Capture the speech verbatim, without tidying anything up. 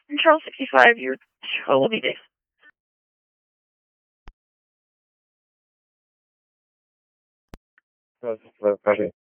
Control sixty-five, your show will be there. Control sixty-five, copy.